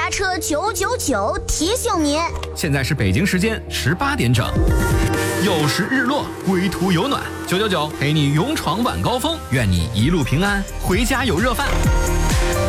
车999提醒您， 现在是北京时间18点整。酉时日落，归途有暖，999陪你勇闯晚高峰，愿你一路平安，回家有热饭。